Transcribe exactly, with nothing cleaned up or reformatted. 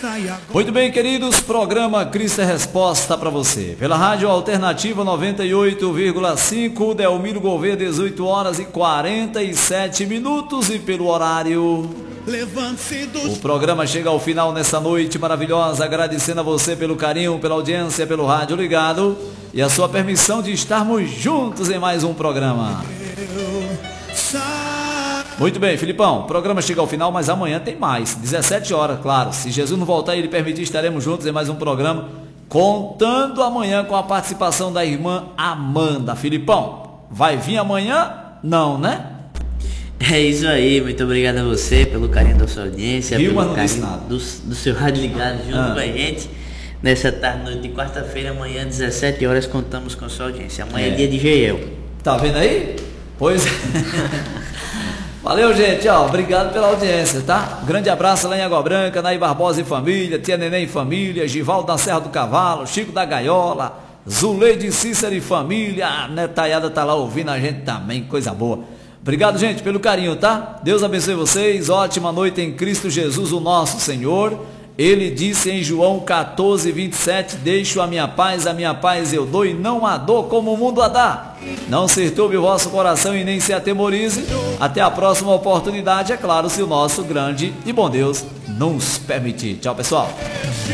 Muito bem, queridos, programa Cristo é Resposta para você. Pela Rádio Alternativa noventa e oito vírgula cinco, Delmiro Gouveia, dezoito horas e quarenta e sete minutos, e pelo horário... O programa chega ao final nessa noite maravilhosa, agradecendo a você pelo carinho, pela audiência, pelo rádio ligado e a sua permissão de estarmos juntos em mais um programa. Muito bem, Filipão, o programa chega ao final, mas amanhã tem mais, dezessete horas, claro. Se Jesus não voltar e ele permitir, estaremos juntos em mais um programa, contando amanhã com a participação da irmã Amanda. Filipão, vai vir amanhã? Não, né? É isso aí, muito obrigado a você pelo carinho da sua audiência, Viu, pelo carinho do, do seu rádio ligado junto ah. com a gente. Nessa tarde, noite de quarta-feira, amanhã, dezessete horas, contamos com a sua audiência. Amanhã é, é dia de Geiel. Tá vendo aí? Pois valeu, gente, ó, obrigado pela audiência, tá? Grande abraço lá em Água Branca, Naí Barbosa e família, Tia Neném e família, Givaldo da Serra do Cavalo, Chico da Gaiola, Zuleide Cícero e família, a netaiada tá lá ouvindo a gente também, coisa boa. Obrigado, gente, pelo carinho, tá? Deus abençoe vocês, ótima noite em Cristo Jesus, o nosso Senhor. Ele disse em João quatorze, vinte e sete, deixo a minha paz, a minha paz eu dou e não a dou como o mundo a dá. Não se turbe o vosso coração e nem se atemorize. Até a próxima oportunidade, é claro, se o nosso grande e bom Deus nos permitir. Tchau, pessoal.